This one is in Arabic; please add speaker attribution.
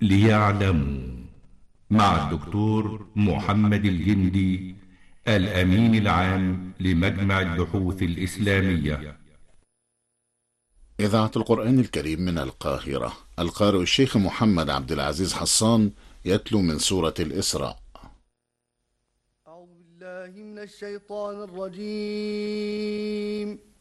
Speaker 1: ليعلموا، مع الدكتور محمد الجندي، الأمين العام لمجمع البحوث الإسلامية.
Speaker 2: إذاعة القرآن الكريم من القاهرة. القارئ الشيخ محمد عبد العزيز حسان يتلو من سورة الإسراء.
Speaker 3: أعوذ بالله من الشيطان الرجيم.